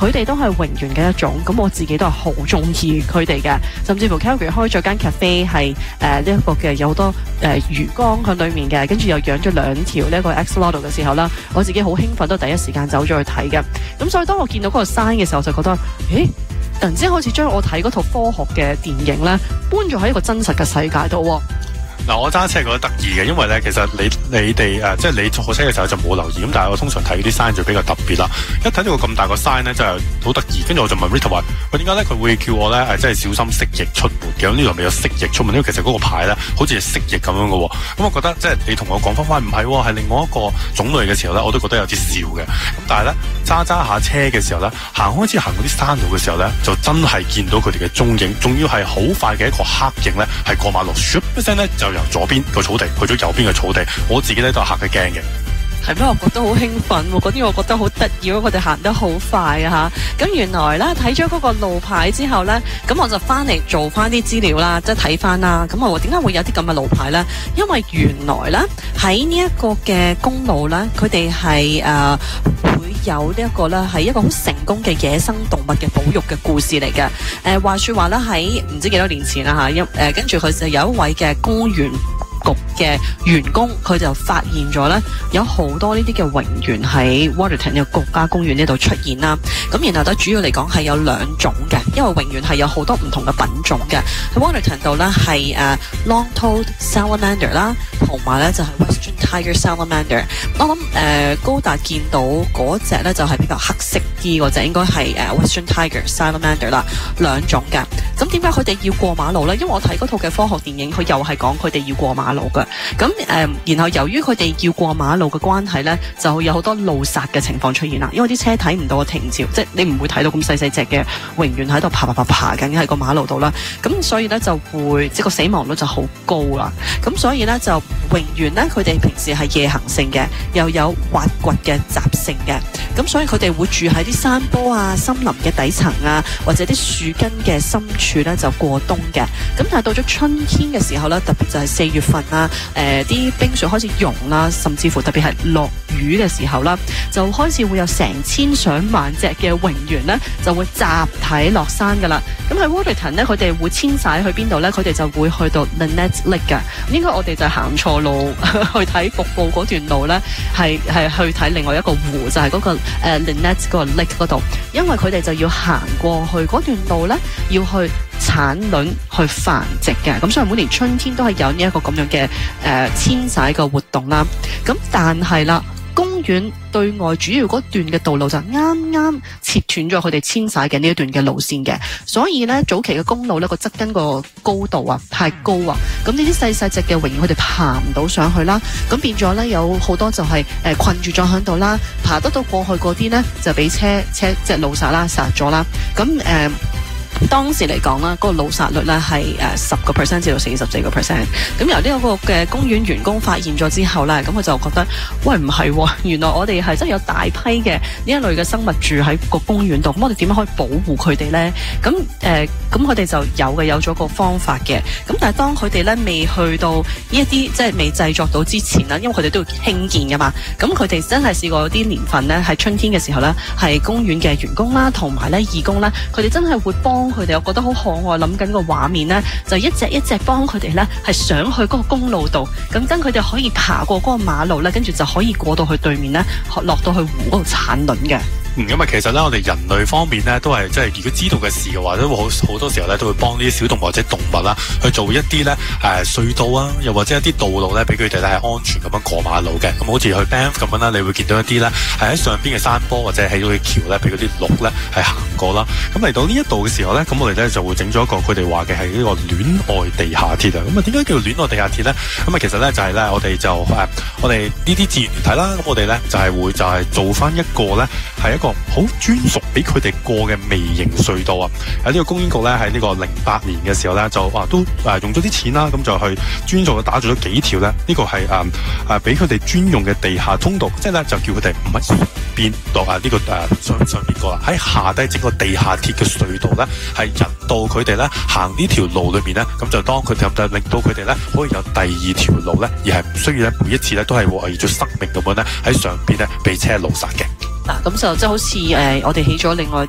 佢哋都係榮園嘅一種，咁我自己都係好中意佢哋嘅，甚至乎 Calgary 開咗間 cafe 係呢一個嘅有好多魚缸喺裏面嘅，跟住又養咗2條呢一個 axolotl 嘅時候啦，我自己好興奮，都第一時間走咗去睇嘅。咁所以當我見到嗰個 sign 嘅時候，我就覺得，咦，突然之間開始將我睇嗰套科學嘅電影咧，搬咗喺一個真實嘅世界度喎。 嗱，我揸車係覺得得意嘅，因為咧其實你哋即係你坐車嘅時候就冇留意，咁但係我通常睇啲 sign 就比較特別啦。一睇到個咁大個 sign 咧，真係好得意。跟住我就問 Rita 話：喂，點解咧佢會叫我咧即係小心蜥蜴出門嘅？咁呢度咪有蜥蜴出門？因為其實嗰個牌咧好似係蜥蜴咁樣嘅喎。咁我覺得即係你同我講翻唔係喎，係另外一個種類嘅時候咧，我都覺得有啲笑嘅。咁但係咧揸下車嘅時候咧，開始行嗰啲山路嘅時候咧，就真係見到佢哋嘅蹤影，仲要係好快嘅一個黑影咧，係過馬路，唰一聲咧就由左邊個草地去咗右邊嘅草地，我自己咧都係嚇佢驚嘅。 係咩？我覺得好興奮喎，嗰啲我覺得好得意，佢哋行得好快啊嚇！咁原來咧睇咗嗰個路牌之後咧，咁我就翻嚟做翻啲資料啦，即係睇翻啦。咁我話點解會有啲咁嘅路牌咧？因為原來咧喺呢一個嘅公路咧，佢哋係會有呢一個咧係一個好成功嘅野生動物嘅保育嘅故事嚟嘅。話説話咧喺唔知幾多年前啦嚇，跟住佢就有一位嘅公園局嘅員工，佢就發現咗咧有好多呢啲嘅蠑螈喺 Waterton 嘅國家公園呢度出現啦。咁然後咧主要嚟講係有2種嘅，因為蠑螈係有好多唔同嘅品種嘅。喺 Waterton 度咧係long-toed salamander 啦，同埋咧就係 Western Tiger salamander。我諗高達見到嗰隻咧就係比較黑色啲嗰隻，應該係Western Tiger salamander 啦，2種嘅。咁點解佢哋要過馬路咧？因為我睇嗰套嘅科學電影，佢又係講佢哋要過馬路嘅。咁然後由於佢哋要過馬路嘅關係咧，就會有好多路殺嘅情況出現啦。因為啲車睇唔到個停照，即係你唔會睇到咁細隻嘅蠑螈喺度爬緊喺個馬路度啦。咁所以咧就會即係個死亡率就好高啦。咁所以咧就蠑螈咧，佢哋平時係夜行性嘅，又有挖掘嘅習性嘅。咁所以佢哋會住喺啲山坡啊、森林嘅底層啊，或者啲樹根嘅深處咧就過冬嘅。咁但係到咗春天嘅時候咧，特別就係4月份啦，啲冰雪開始融啦，甚至乎特別係落雨嘅時候啦，就開始會有成千上萬隻嘅蠑螈咧，就會集體落山噶啦。咁喺 Waterton 咧，佢哋會遷徙去邊度咧？佢哋就會去到 Lynette Lake 噶。應該我哋就行錯路去睇瀑布嗰段路咧，係去睇另外一個湖，就係嗰個Lynette 嗰個 Lake 嗰度。因為佢哋就要行過去嗰段路咧，要去產卵去繁殖嘅。咁所以每年春天都係有呢一個咁樣嘅遷徙嘅活動啦。咁但係啦，公園對外主要嗰段嘅道路就啱啱切斷咗佢哋遷徙嘅呢一段嘅路線嘅，所以咧早期嘅公路咧個側根個高度啊太高啊，咁呢啲細隻嘅蠑螈佢哋爬唔到上去啦，咁變咗咧有好多就係困住咗喺度啦，爬得到過去嗰啲咧就俾車即係路殺啦殺咗啦，咁當時嚟講啦，嗰個路殺率咧係10% 至到44%。咁由呢個嘅公園員工發現咗之後咧，咁佢就覺得，喂唔係喎，原來我哋係真係有大批嘅呢一類嘅生物住喺個公園度，咁我哋點樣可以保護佢哋咧？咁佢哋就有咗個方法嘅。咁但係當佢哋咧未去到呢一啲即係未製作到之前啦，因為佢哋都要興建噶嘛。咁佢哋真係試過有啲年份咧，喺春天嘅時候咧，係公園嘅員工啦，同埋咧義工咧，佢哋真係會幫佢哋，我覺得好可愛，諗緊個畫面咧，就一隻一隻幫佢哋咧，係上去嗰個公路度，咁等佢哋可以爬過嗰個馬路咧，跟住就可以過到去對面咧，落到去湖嗰度產卵嘅。 咁啊，其實咧，我哋人類方面咧，都係即係如果知道嘅事嘅話，都會好多時候咧，都會幫呢啲小動物或者動物啦，去做一啲咧隧道啊，又或者一啲道路咧，俾佢哋咧係安全咁樣過馬路嘅。咁好似去 Banff 咁樣啦，你會見到一啲咧係喺上邊嘅山坡或者喺嗰啲橋咧，俾嗰啲鹿咧係行過啦。咁嚟到呢一度嘅時候咧，咁我哋咧就會整咗一個佢哋話嘅係呢個戀愛地下鐵啊。咁啊，點解叫做戀愛地下鐵咧？咁啊，其實咧就係咧，我哋呢啲志願團體啦，咁我哋咧就係做翻一個咧係一個好專屬俾佢哋過嘅微型隧道啊！喺呢個公園局咧，喺呢個08年嘅時候咧，就都用咗啲錢啦，咁就去專屬打造咗幾條咧，呢個係俾佢哋專用嘅地下通道，即係咧就叫佢哋唔係上邊落呢個上邊過啦，喺下低整個地下鐵嘅隧道咧，係引導佢哋咧行呢條路裏面咧，咁就當佢哋就令到佢哋咧可以有第二條路咧，而係唔需要咧每一次咧都係為咗生命咁樣咧喺上邊咧被車路殺嘅。 嗱，咁就即係好似我哋起咗另外